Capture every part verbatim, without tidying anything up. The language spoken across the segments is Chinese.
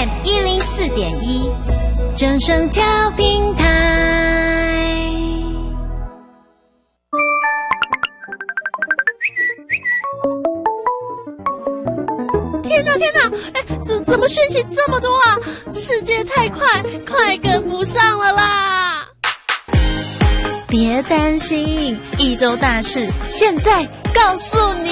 M 一零四点一，正声调频台。 天哪天哪，哎，怎怎么讯息这么多啊？世界太快，快跟不上了啦！别担心，一周大事现在告诉你。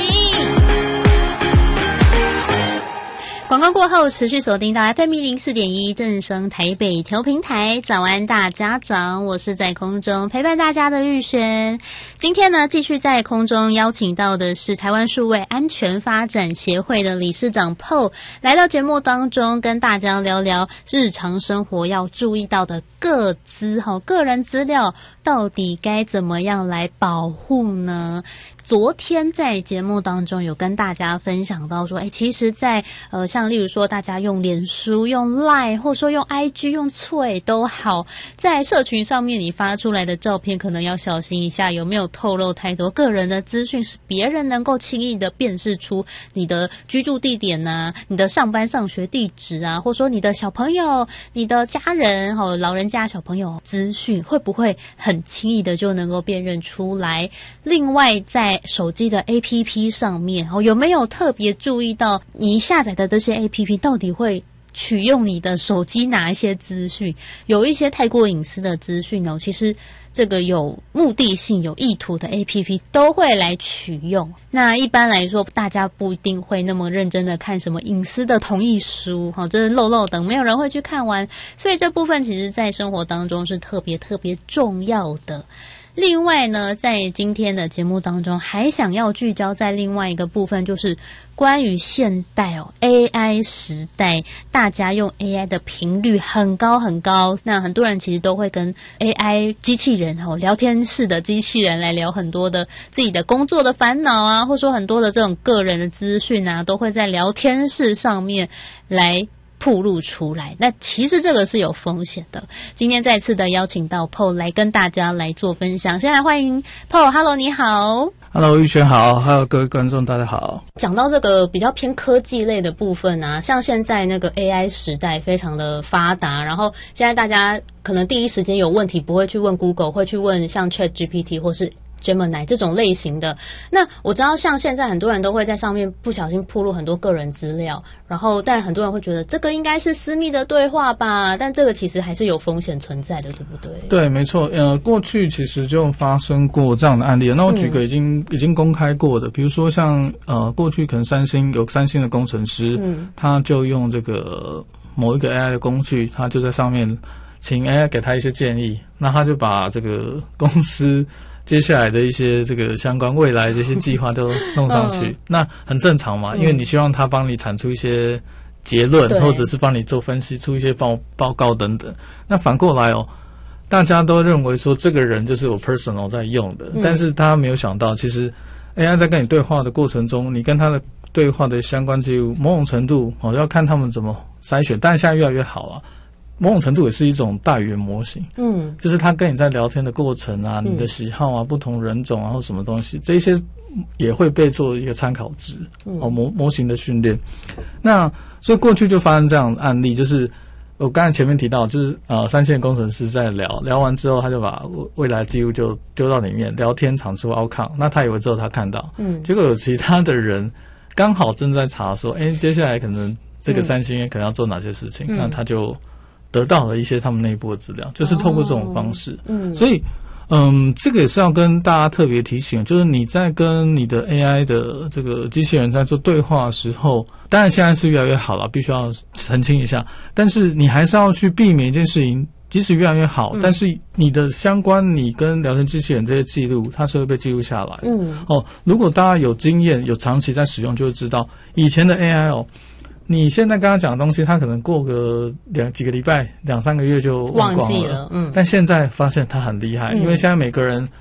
广告过后，持续锁定到 F M 一零四点一正声台北调频台。早安大家长，我是在空中陪伴大家的玉璇。今天呢，继续在空中邀请到的是台湾数位安全发展协会的理事长 Paul 来到节目当中，跟大家聊聊日常生活要注意到的个资个人资料到底该怎么样来保护呢？昨天在节目当中有跟大家分享到说，哎，其实在呃像例如说大家用脸书、用 Line 或者说用 I G、用脆都好，在社群上面你发出来的照片可能要小心一下，有没有透露太多个人的资讯，是别人能够轻易的辨识出你的居住地点啊、你的上班上学地址啊，或者说你的小朋友、你的家人、哦、老人家小朋友资讯会不会很轻易的就能够辨认出来？另外在手机的 A P P 上面、哦、有没有特别注意到你下载的这些 A P P 到底会取用你的手机哪一些资讯？有一些太过隐私的资讯哦，其实这个有目的性、有意图的 A P P 都会来取用。那一般来说，大家不一定会那么认真的看什么隐私的同意书，好，这是漏漏等，没有人会去看完。所以这部分其实在生活当中是特别特别重要的。另外呢，在今天的节目当中还想要聚焦在另外一个部分，就是关于现代哦 A I 时代，大家用 A I 的频率很高很高。那很多人其实都会跟 A I 机器人哦，聊天室的机器人来聊很多的自己的工作的烦恼啊，或者说很多的这种个人的资讯啊，都会在聊天室上面来暴露出来。那其实这个是有风险的。今天再次的邀请到 Paul 来跟大家来做分享。先来欢迎 Paul。 Hello， 你好。 Hello， 玉璇好。还有各位观众大家好。 讲到这个比较偏科技类的部分啊，像现在那个 A I 时代非常的发达，然后现在大家可能第一时间有问题不会去问 Google， 会去问像 ChatGPT 或是Gemini 这种类型的。那我知道像现在很多人都会在上面不小心暴露很多个人资料，然后但很多人会觉得这个应该是私密的对话吧，但这个其实还是有风险存在的，对不对？ 对，没错。呃，过去其实就发生过这样的案例。那我举个已经、嗯、已经公开过的，比如说像呃过去可能三星有三星的工程师，嗯，他就用这个某一个 A I 的工具，他就在上面请 A I 给他一些建议，那他就把这个公司接下来的一些这个相关未来这些计划都弄上去、嗯、那很正常嘛，因为你希望他帮你产出一些结论、嗯、或者是帮你做分析出一些报报告等等。那反过来哦，大家都认为说这个人就是我 personal 在用的、嗯、但是他没有想到其实 A I 在跟你对话的过程中，你跟他的对话的相关记录某种程度、哦、要看他们怎么筛选，但现在越来越好了，某种程度也是一种大语言模型，嗯，就是他跟你在聊天的过程啊、嗯、你的喜好啊、不同人种啊或什么东西，这些也会被做一个参考值、嗯、哦，模模型的训练。那所以过去就发生这样的案例，就是我刚才前面提到，就是呃三线工程师在聊聊完之后，他就把未来记录就丢到里面，聊天产出 outcome， 那他以为之后他看到，嗯，结果有其他的人刚好正在查说，哎，接下来可能这个三星可能要做哪些事情，嗯、那他就得到了一些他们内部的资料，就是透过这种方式。哦、嗯，所以，嗯，这个也是要跟大家特别提醒，就是你在跟你的 A I 的这个机器人在做对话的时候，当然现在是越来越好了，必须要澄清一下。但是你还是要去避免一件事情，即使越来越好，嗯、但是你的相关你跟聊天机器人这些记录，它是会被记录下来。嗯，哦，如果大家有经验、有长期在使用，就会知道以前的 A I 哦。你现在刚刚讲的东西，他可能过个两几个礼拜、两三个月就忘光了，忘记了。嗯，但现在发现他很厉害，嗯、因为现在每个人